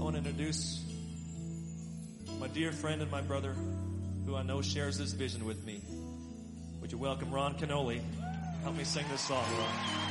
want to introduce my dear friend and my brother, who I know shares this vision with me. Would you welcome Ron Canoli? Help me sing this song, Ron.